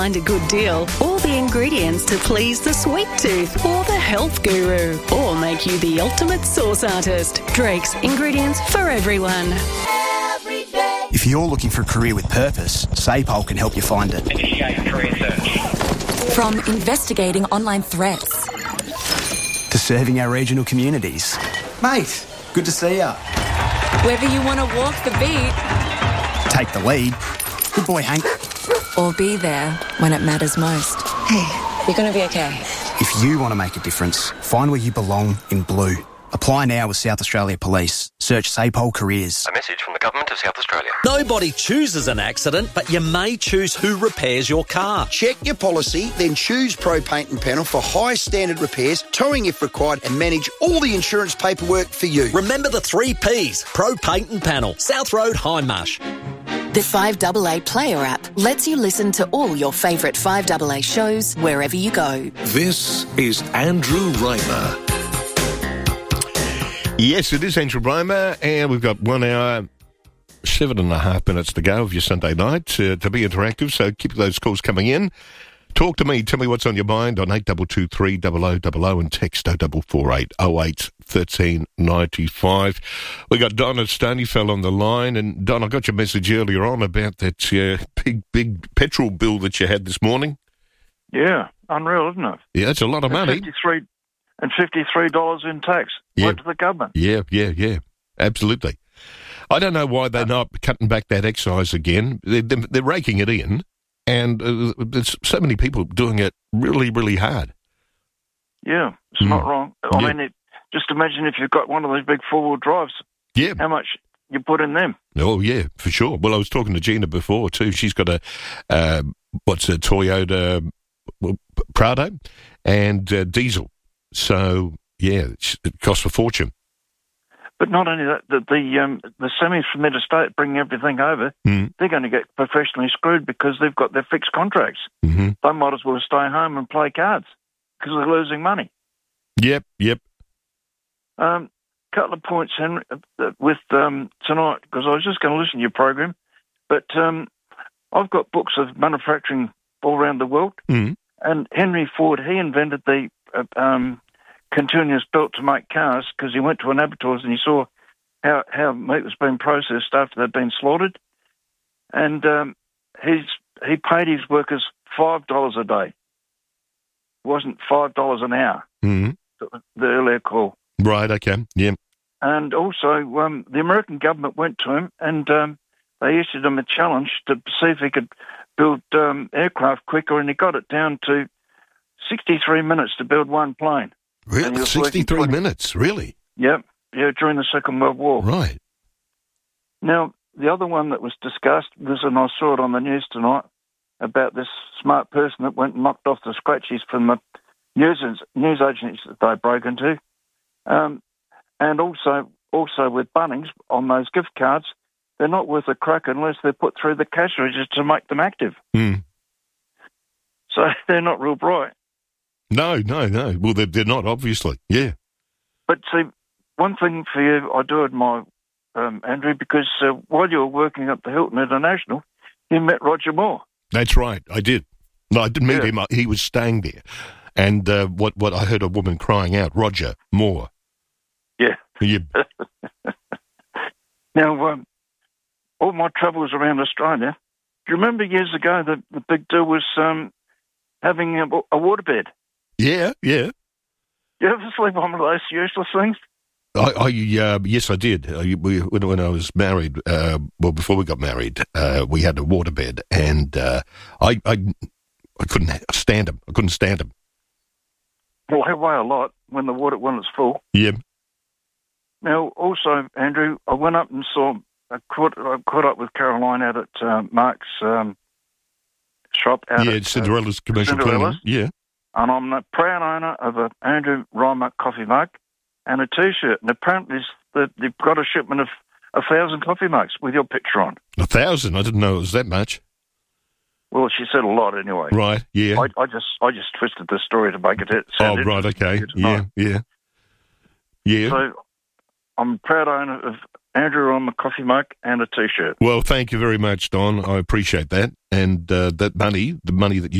Find a good deal, all the ingredients to please the sweet tooth or the health guru, or make you the ultimate sauce artist. Drake's, ingredients for everyone. If you're looking for a career with purpose, SAPOL can help you find it. Initiate career search. From investigating online threats To serving our regional communities. Mate, good to see ya. whether you want to walk the beat Take the lead. Good boy, Hank. or be there when it matters most. Hey, you're going to be okay. If you want to make a difference, find where you belong in blue. Apply now with South Australia Police. Search SAPOL Careers. A message from the Government of South Australia. Nobody chooses an accident, but you may choose who repairs your car. Check your policy, then choose Pro Paint and Panel for high standard repairs, towing if required, and manage all the insurance paperwork for you. Remember the 3 Ps. Pro Paint and Panel. South Road, Hindmarsh. The 5AA Player app lets you listen to all your favourite 5AA shows wherever you go. This is Andrew Reimer. Yes, it is Andrew Reimer, and we've got 1 hour, 7.5 minutes to go of your Sunday night to be interactive, so keep those calls coming in. Talk to me, tell me what's on your mind on 8223 0000 and text 0448 08 13 95. We got Don at Stonyfell on the line, and Don, I got your message earlier on about that big petrol bill that you had this morning. Yeah, unreal, isn't it? Yeah, it's a lot of money. $53 in tax. Yeah. Went to the government. Yeah, absolutely. I don't know why they're not cutting back that excise again. They're raking it in, and there's so many people doing it really, really hard. Yeah, it's not wrong. I mean, just imagine if you've got one of those big four-wheel drives. Yeah. How much you put in them? Oh, yeah, for sure. Well, I was talking to Gina before, too. She's got a Toyota Prado and diesel. So, yeah, it costs a fortune. But not only that, the semis from interstate bringing everything over, they're going to get professionally screwed because they've got their fixed contracts. Mm-hmm. They might as well stay home and play cards because they're losing money. Yep. Couple of points, Henry, with tonight, because I was just going to listen to your program, but I've got books of manufacturing all around the world, and Henry Ford, he invented the continuous belt to make cars because he went to an abattoirs and he saw how meat was being processed after they'd been slaughtered, and he paid his workers $5 a day. It wasn't $5 an hour. Mm-hmm. The earlier call. Right. Okay. Yeah. And also, the American government went to him and they issued him a challenge to see if he could build aircraft quicker, and he got it down to 63 minutes to build one plane. Really? 63 minutes? Really? Yep. Yeah, during the Second World War. Right. Now, the other one that was discussed was, and I saw it on the news tonight, about this smart person that went and knocked off the scratchies from the news agencies that they broke into. And also with Bunnings, on those gift cards, they're not worth a crack unless they're put through the cash register to make them active. So they're not real bright. No. Well, they're not, obviously. Yeah. But see, one thing for you, I do admire, Andrew, because while you were working at the Hilton International, you met Roger Moore. That's right, I did. No, I didn't meet him. He was staying there. And what I heard a woman crying out, Roger Moore. Yeah. Yeah. Now, all my travels around Australia, do you remember years ago the big deal was having a waterbed? Yeah. You ever sleep on one of those useless things? Yes, I did. When I was married, before we got married, we had a waterbed, and I couldn't stand them. I couldn't stand them. Well, they weigh a lot when it's full. Yeah. Now, also, Andrew, I went up and I caught up with Caroline out at Mark's shop. Cinderella's Commercial Cleaning. Yeah. And I'm the proud owner of an Andrew Reimer coffee mug and a T-shirt. And apparently they've got a shipment of 1,000 coffee mugs with your picture on. 1,000? I didn't know it was that much. Well, she said a lot anyway. Right, yeah. I just twisted the story to make it sound right, okay. Yeah. So I'm a proud owner of Andrew on the coffee mug and a T-shirt. Well, thank you very much, Don. I appreciate that. And that money, the money that you